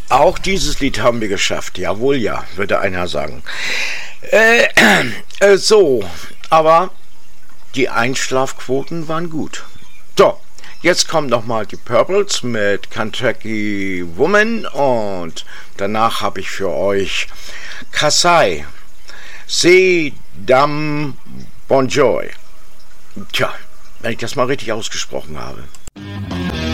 Auch dieses Lied haben wir geschafft. Jawohl, ja, würde einer sagen. So, aber die Einschlafquoten waren gut. So, jetzt kommen nochmal die Purples mit Kentucky Woman und danach habe ich für euch Kassai, C'est Dame Bonjour. Tja, wenn ich das mal richtig ausgesprochen habe.